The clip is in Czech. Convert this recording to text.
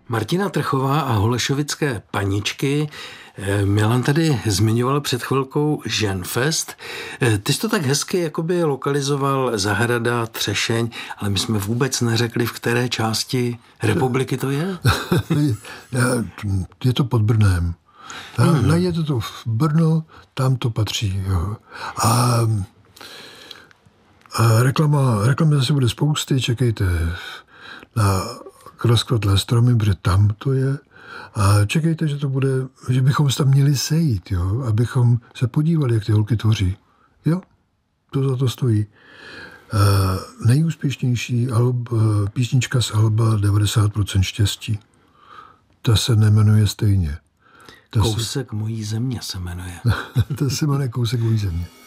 Martina Trchová a holešovické paničky. Milan tady zmiňoval před chvilkou Ženfest. Ty jsi to tak hezky jakoby lokalizoval Zahrada, Třešeň, ale my jsme vůbec neřekli, v které části republiky to je. Je to pod Brnem. Najděte to v Brno, tam to patří. Jo. A reklama zase bude spousty, čekejte na rozkvetlé stromy, protože tam to je. A čekejte, že bychom se tam měli sejít, jo, abychom se podívali, jak ty holky tvoří. Jo, to za to stojí. Nejúspěšnější písnička z alba 90% štěstí. Ta se nemenuje stejně. Kousek mojí země se jmenuje. Ta se jmenuje Kousek mojí země.